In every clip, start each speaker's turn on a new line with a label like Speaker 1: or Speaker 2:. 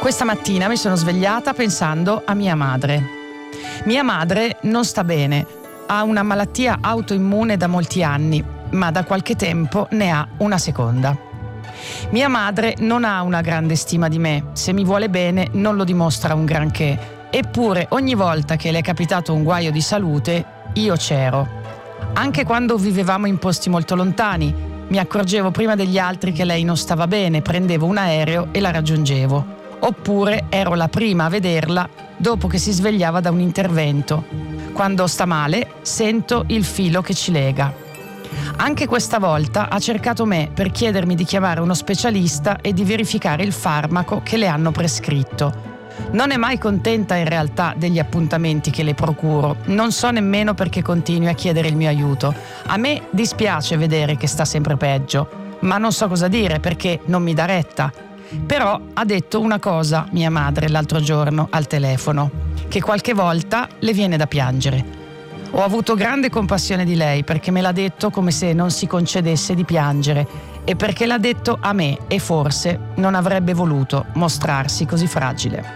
Speaker 1: Questa mattina mi sono svegliata pensando a mia madre. Mia madre non sta bene, ha una malattia autoimmune da molti anni, ma da qualche tempo ne ha una seconda. Mia madre non ha una grande stima di me, se mi vuole bene non lo dimostra un granché, eppure ogni volta che le è capitato un guaio di salute io c'ero. Anche quando vivevamo in posti molto lontani, mi accorgevo prima degli altri che lei non stava bene, prendevo un aereo e la raggiungevo. Oppure ero la prima a vederla dopo che si svegliava da un intervento. Quando sta male, sento il filo che ci lega. Anche questa volta ha cercato me per chiedermi di chiamare uno specialista e di verificare il farmaco che le hanno prescritto. Non è mai contenta in realtà degli appuntamenti che le procuro. Non so nemmeno perché continui a chiedere il mio aiuto. A me dispiace vedere che sta sempre peggio, ma non so cosa dire perché non mi dà retta. Però ha detto una cosa mia madre l'altro giorno al telefono, che qualche volta le viene da piangere. Ho avuto grande compassione di lei perché me l'ha detto come se non si concedesse di piangere e perché l'ha detto a me e forse non avrebbe voluto mostrarsi così fragile.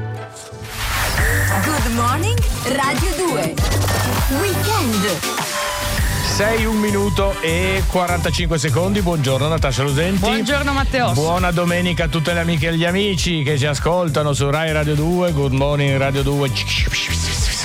Speaker 2: Good morning Radio 2 Weekend.
Speaker 3: 6, 1 minuto e 45 secondi. Buongiorno Natascia Lusenti.
Speaker 1: Buongiorno Matteo.
Speaker 3: Buona domenica a tutte le amiche e gli amici che ci ascoltano su Rai Radio 2. Good morning Radio 2.